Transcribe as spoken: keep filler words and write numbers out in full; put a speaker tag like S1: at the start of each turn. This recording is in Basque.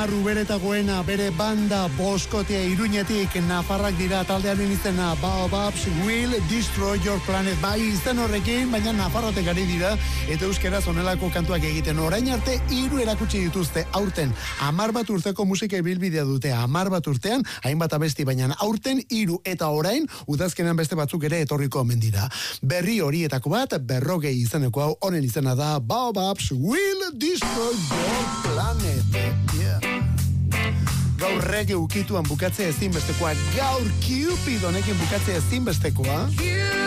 S1: Amar Ubereta Goena bere banda boskotea Iruñetik nafarrak dira taldearen izena Baobabs Will Destroy Your Planet. Bai izen horrekin, baina nafarrotek ari dira eta euskeraz onelako kantuak egiten. Orain arte hiru erakutsi dituzte aurten. Amar bat urteko musika ibilbidea dute. Amar bat urtean hainbat abesti, baina aurten hiru eta orain udazkenean beste batzuk ere etorriko omen dira. Berri horietako bat berrogei izeneko hau, honen izena da Baobabs Will Destroy Your Planet. Yeah. Gaur reggae ukituan bukatzea ezinbestekoa, gaur Cupid honekin bukatzea ezinbestekoa.